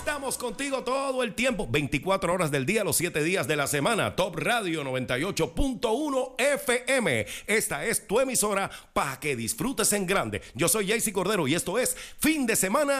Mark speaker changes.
Speaker 1: Estamos contigo todo el tiempo, 24 horas del día, los 7 días de la semana. Top Radio 98.1 FM. Esta es tu emisora para que disfrutes en grande. Yo soy Jaycee Cordero y esto es Fin de Semana